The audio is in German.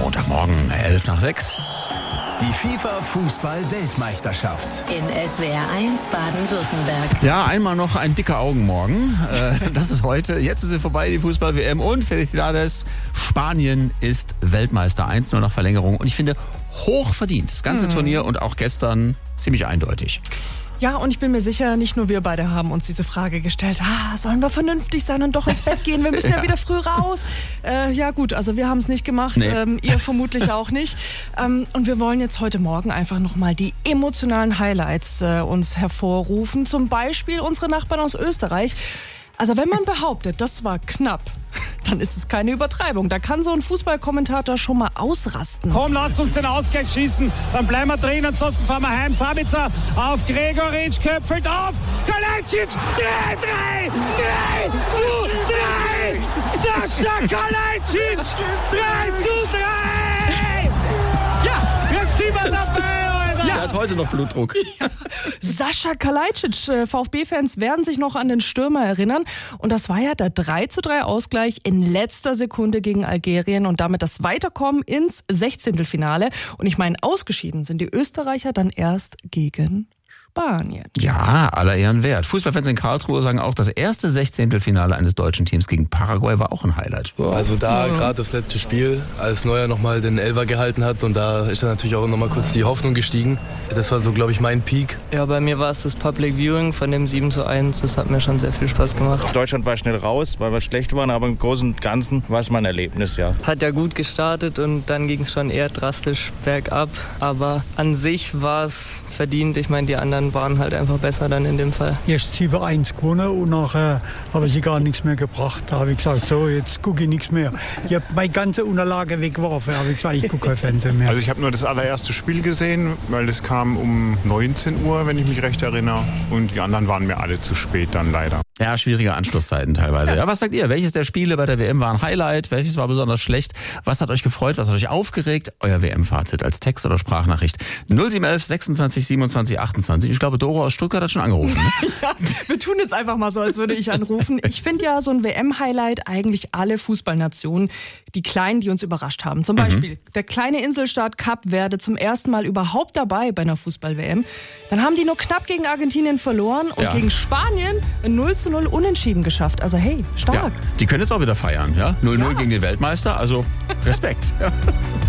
Montagmorgen, 5:11. Die FIFA-Fußball-Weltmeisterschaft. In SWR 1 Baden-Württemberg. Ja, einmal noch ein dicker Augenmorgen. Das ist heute. Jetzt ist sie vorbei, die Fußball-WM. Und Felicidades, Spanien ist Weltmeister. 1-0 nach Verlängerung. Und ich finde, hoch verdient. Das ganze Turnier und auch gestern ziemlich eindeutig. Ja, und ich bin mir sicher, nicht nur wir beide haben uns diese Frage gestellt. Sollen wir vernünftig sein und doch ins Bett gehen? Wir müssen ja wieder früh raus. Ja gut, also wir haben es nicht gemacht. Nee. Ihr vermutlich auch nicht. Und wir wollen jetzt heute Morgen einfach nochmal die emotionalen Highlights uns hervorrufen. Zum Beispiel unsere Nachbarn aus Österreich. Also wenn man behauptet, das war knapp, dann ist es keine Übertreibung. Da kann so ein Fußballkommentator schon mal ausrasten. Komm, lasst uns den Ausgleich schießen. Dann bleiben wir drin, ansonsten fahren wir heim. Sabitzer auf Gregoritsch, köpfelt auf. Kalajdzic, 3! Sascha Kalajdzic, 3:3! Ja, jetzt sind wir dabei. Er hat heute noch Blutdruck. Sascha Kalajdzic, VfB-Fans werden sich noch an den Stürmer erinnern. Und das war ja der 3:3 Ausgleich in letzter Sekunde gegen Algerien und damit das Weiterkommen ins 16. Und ich meine, ausgeschieden sind die Österreicher dann erst gegen Spanien. Ja, aller Ehren wert. Fußballfans in Karlsruhe sagen auch, das erste 16. eines deutschen Teams gegen Paraguay war auch ein Highlight. Also da gerade das letzte Spiel, als Neuer nochmal den Elfer gehalten hat und da ist dann natürlich auch nochmal kurz die Hoffnung gestiegen. Das war so, glaube ich, mein Peak. Ja, bei mir war es das Public Viewing von dem 7:1. Das hat mir schon sehr viel Spaß gemacht. Deutschland war schnell raus, weil wir schlecht waren, aber im Großen und Ganzen war es mal ein Erlebnis, ja. Hat ja gut gestartet und dann ging es schon eher drastisch bergab. Aber an sich war es verdient. Ich meine, die anderen waren halt einfach besser dann in dem Fall. Erst 7:1 gewonnen und nachher habe ich gar nichts mehr gebracht. Da habe ich gesagt, so, jetzt gucke ich nichts mehr. Ich habe meine ganze Unterlage weggeworfen. Da habe ich gesagt, ich gucke kein Fernsehen mehr. Also ich habe nur das allererste Spiel gesehen, weil das kam um 19 Uhr, wenn ich mich recht erinnere. Und die anderen waren mir alle zu spät dann leider. Ja, schwierige Anschlusszeiten teilweise. Ja, was sagt ihr? Welches der Spiele bei der WM war ein Highlight? Welches war besonders schlecht? Was hat euch gefreut? Was hat euch aufgeregt? Euer WM-Fazit als Text- oder Sprachnachricht. 0711 26 27 28. Ich glaube, Doro aus Stuttgart hat schon angerufen. Ne? Ja, wir tun jetzt einfach mal so, als würde ich anrufen. Ich finde ja so ein WM-Highlight eigentlich alle Fußballnationen, die Kleinen, die uns überrascht haben. Zum Beispiel der kleine Inselstaat Kap Verde zum ersten Mal überhaupt dabei bei einer Fußball-WM. Dann haben die nur knapp gegen Argentinien verloren und gegen Spanien 0:0 unentschieden geschafft. Also hey, stark. Ja, die können jetzt auch wieder feiern. Ja? 0:0 gegen den Weltmeister, also Respekt. Ja.